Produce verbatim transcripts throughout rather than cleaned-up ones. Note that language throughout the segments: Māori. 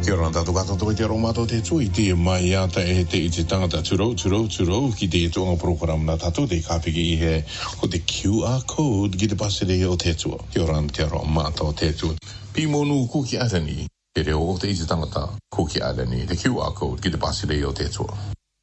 Kia ora tātou katoa te aromato te tui te mai ata e te i te tangata turo, turo, turo ki te tonga program na tātou te kāpiki i he o te Q R code ki te pasere o te tua. Kia ora te aromato te tui. Pimonu kuki arani, te reo o te i te tangata kuki arani, te Q R code ki te pasere o te tua.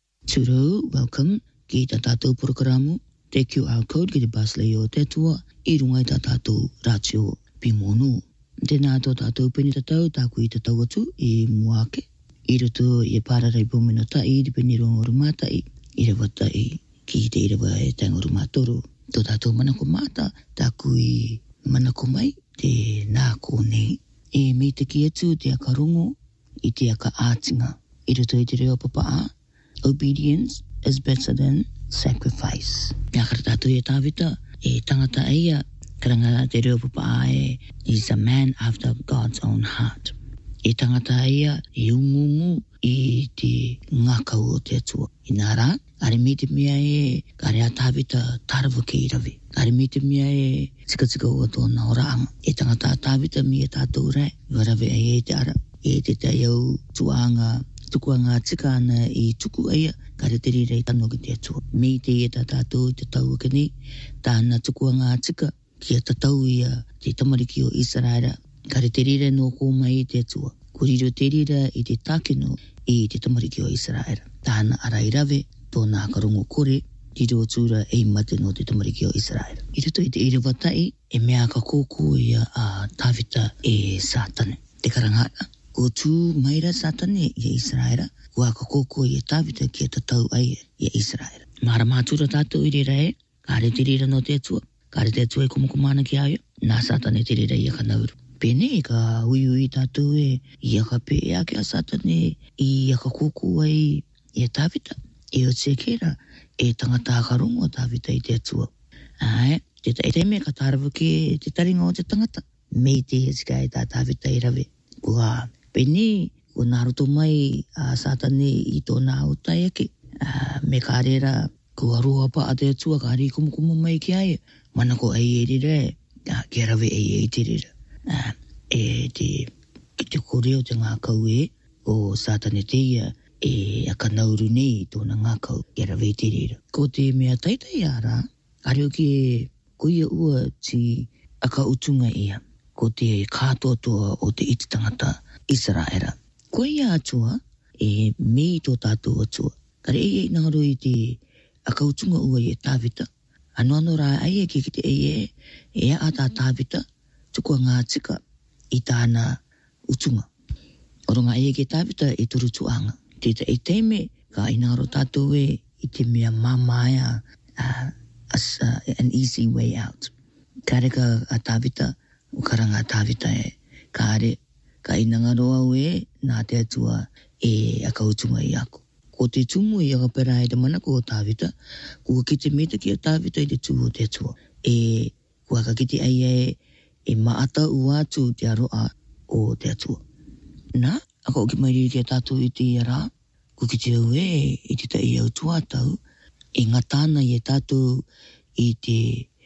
Turo, welcome ki ta tātou programu, te Q R code ki te pasere o te tua, i runga i ta tātou ratio pimonu. Tēnā tō tātou peni tatau, tāku i tatau atu, i muake. I roto i e pārarai pomena tai, i peni rongo rumata i, i rewa tai, ki te i rewa e tango rumatoro. Tō tātou manako mata, tāku i manako mai, te nāko nei. E mei te ki atu te aka rongo, i te aka ātinga. I roto i te reo papaa, obedience is better than sacrifice. Nā kara tātou i e tāwita, e tangata eia, karanga te reo papa e is a man after God's own heart. E tangata ia e umungu i te ngakau o te atua. I nā rā, are me te mea e kare a tāwita tarawa ke i rawe. Are me te mea e tika tika o tōna o rāanga. E tangata a tāwita mi e tātou rai. Warawe e te ara. E te tai au tuanga, tukuanga tika ana i tuku aia. Kare te rei tano ki te atua. Me te e tā tātou te tau ake nei. Tāna tukuanga tika. Kia tatau ia te tamariki o Israera, kare te rira no ko mai i te atua. Ko riro te rira i te tākeno i te tamariki o Israera. Tāna arai rawe, tōna karongo kore, riro tūra e mate no te tamariki o Israera. I rito i te ire watai, e mea ka kōkō ia a tāwita e Sātane. Te karangata, ko tū maira Sātane i Israera, ko a ka kōkō i e tāwita kia tatau ai i Israera. Mara mātura tātou i rira e, kare te rira no te atua. Kare te atua e kumukumana ki aia, nā Sātane te rira i a ka nauru. Pene ka ui ui tātou e, i a ka pe e ake a Sātane, i a ka kōkō ai i a tāwita. E o te kera, e tangata a ka rongo tāwita i te atua. Ai, te ta e te me ka tārawa ke te taringa o te tangata. Mei te e tika e tā tāwita i rawe. Kua pene, ko nā roto mai a Sātane i tōna o tai ake. Uh, me ka rera, ko aroha pa a te atua, ka ari kumukumu mai ki aia. Manako ai e rira e, kia rawe ai e te rira. Uh, e te, ki te koreo te ngā kau e, o Sātane te ia, e a ka nauru nei tōna ngā kau, kia rawe te rira. Ko te mea taitai ara, areo ki e kuia ua ti a ka utunga ia, ko te kātoatoa o te iti tangata Israera. Ko ia atua, e mei tō tātou atua. Kare ei ei nangaro i te a ka utunga ua i e tāwita, ano ano rā ai e ki te ei e, e a tā tāwita, tukua ngā tika i tāna utunga. Oro ngā ai e ki tāwita e turu tuanga. Te te e teime, ka inaro tātou e i te mea mamaia uh, as uh, an easy way out. Ka reka a tāwita, o karanga a tāwita e, ka are, ka inangaro au e, nā te atua e a ka utunga i ako. Ko te tumu i aga pera e te manako o tāwita, kua ki te meta ki a tāwita i te tū o te atua. E kua ka kiti ai e, e maata ua atu te aroa o te atua. Nā, ako o ki mairi ki a tātou i te iara, kua ki te au e, i te tai au tuatau, e ngatana i a tātou i te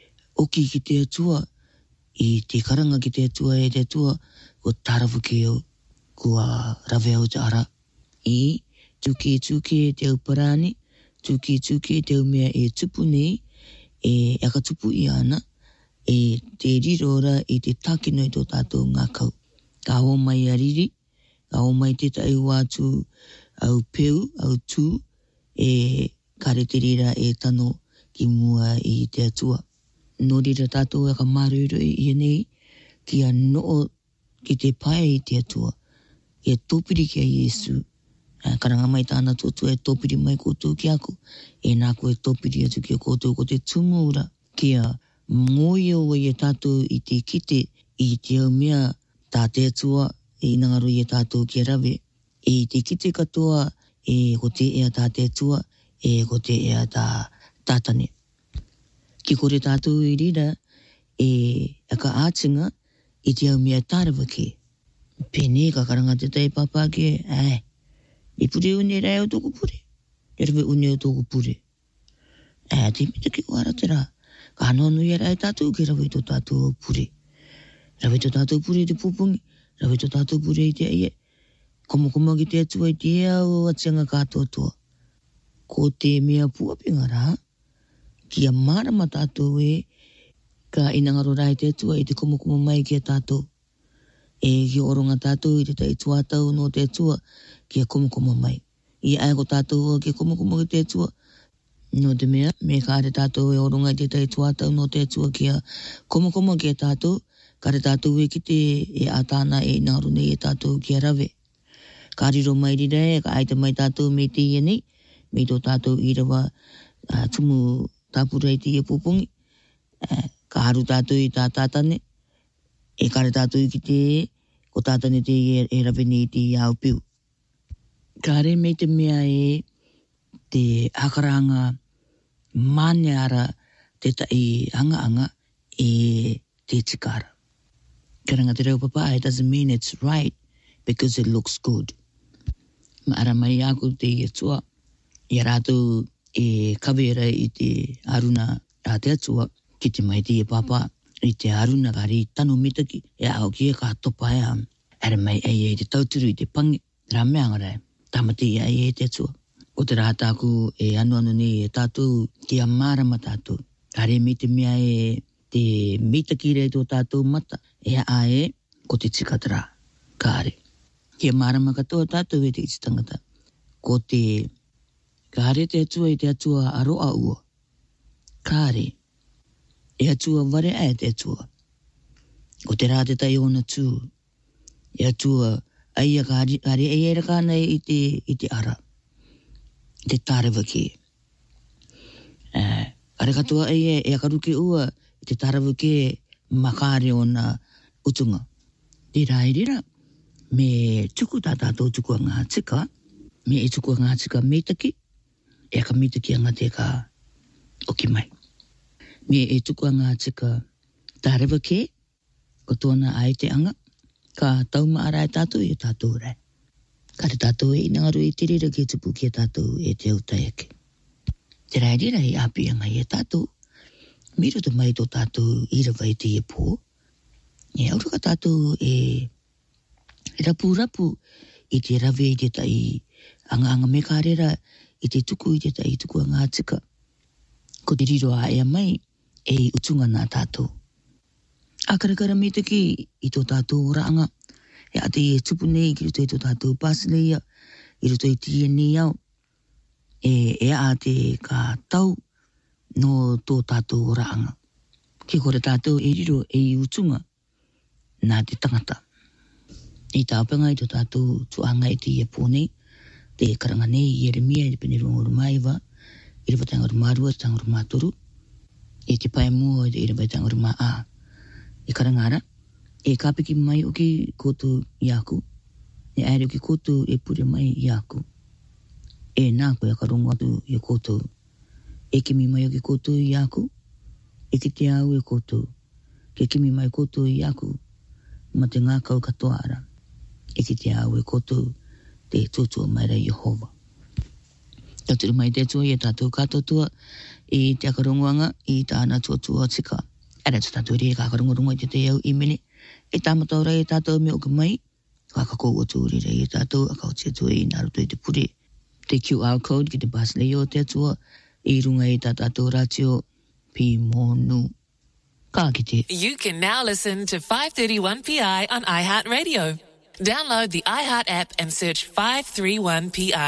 oki ki te atua, i te karanga ki te atua e te atua, ko tarawu ki au, kua rawe au te ara, i tuki tuki te au parani, tuki tuki te au mea e tupu nei, e aka tupu i ana, e te rirora i te tākino i tō tātou ngā kau. Ka o mai a riri, ka o mai te tai wātu au peu, au tū, e kare te rira e tano ki mua i te atua. No rira tātou e ka maruru i nei, ki a noo ki te pae i te atua, e tōpiri ki a Iesu. Uh, karanga mai tāna tōtu e tōpiri mai koutou ki ako, e nā koe tōpiri atu ki a koutou ko te tumuura ki a ngoio i e tātou i te kite i te au mea tā te atua e inangaro i e tātou ki a rawe, e te kite katoa e ko te ea tā te atua e ko te ea tā tātane. Ki kore tātou i rira e aka ātinga i te au mea tārawa ke. Pene ka karanga te tai papa ke, ai, i pure une rai o tōku pure. E rawe une o tōku pure. E, te mita ki wara te rā. Ka anonu i rai tātou ki rawe tō tātou pure. Rawe tō tātou pure te pupungi. Rawe tō tātou pure i te aie. Komo komo ki te atua i te au atianga katoa toa. Ko te mea puapinga rā, kia marama tātou e, ka inangaro rai te atua i te komo komo mai ki a tātou. E ki oronga tātou i te tai tuatau no te atua kia komo komo mai. I ai ko tātou kia komo komo ki te atua. No te mea, me ka are tātou e oronga i te tai tuatau no te atua kia komo komo ki a tātou. Ka are tātou e ki te e ātāna e inangaro nei e tātou kia rave. Ka riro mai rira e, ka aita mai tātou me te ia nei. Me tō tātou i rawa uh, tumu tāpura i te ia pupungi. Uh, ka haru tātou i tā tātane. E kare tātou i ki te e, ko tātane te e, e rawe nei te iau piu. Ka re me te mea e te hakaranga mane ara te ta i anga anga e te tikara. Karanga te reo papa, it doesn't mean it's right because it looks good. Ma ara mai aku te i atua, i rātou e kawera i te aruna a te atua, ki te mai te i papa, i te aruna kari tano mitaki, e au kia ka topa e am. Ara mai ei e te tauturu i te pangi, rā mea ngarai, tamate i ei e te atua. O te rātāku e anu anu ni e tātou ki a mārama tātou. Kare me te mea e te mitaki rei tō tātou mata, e a e ko te tikatara, kāre. Ki a mārama katoa tātou e te iti tangata. Ko te kāre te atua i te atua aroa ua. Kāre, e atua ware ai te atua. Ko te rā te tai ona tū. E atua aia kāre, kāre e eira kāna i te, i te ara. Te tārewa ki. Uh, Kare katoa e e akaruke ua i te tārewa ki makare o na utunga. Te rāirira, me tuku tā tātou tuku a ngā tika, me e tuku a ngā tika meitaki, e ka meitaki a ngā te ka oki mai. Me e tuku a ngā tika tārewa ki, ko tōna ai te anga, ka tauma ara e tātou i tātou rai. Ka te tātou e inangaru i te rira ki tupu ki a tātou e te autai ake. Te rāirira i api anga i a tātou, miro te mai tō tātou i rawa i te e pō, e aura ka tātou e rapu rapu i te rawe i te tai anga anga me kārera i te tuku i te tai tuku a ngā tika. Ko te riro a ea mai e utunga nā tātou. A karakara me te ki i tō tātou raanga, e ate e tupu nei ki ruto i tō tātou pāsileia, i ruto i tia nei au, e e a te ka tau no tō tātou raanga. Ki kore tātou e riro e i utunga nā te tangata. I tāpanga i tō tātou tuanga i te ia pōnei, te karanga nei i Yeremia i te pene runga rumaiwa, i rewa tanga rumarua, tanga rumatoru, i te pai mua i te rewa tanga ruma a. I karangara, e kāpiki mai o ki koutou i aku, e aere o ki koutou e pure mai i aku. E nā koe a karongo atu i koutou, e kimi mai o ki koutou i aku, e ki te au e koutou, ke kimi mai koutou i aku, ma te ngā kau katoa ara. E ki te au e koutou te tūtua mai rei Jehova. Tauturu mai te tua i e tātou katotua i te akarongoanga i tāna tuatua tika. Ara tu tātou rea ka akarongorongo i te te au i mene. E tāmatau rei e tātou me o ka mai, ka kakou atu rei e tātou a kau te tua i nā ruto i te pure. Te Q R code ki te Basley o te tua i runga i tā tātou ratio pi monu. Ka ki te. You can now listen to five thirty-one P I on iHeartRadio. Download the iHeart app and search five thirty-one P I.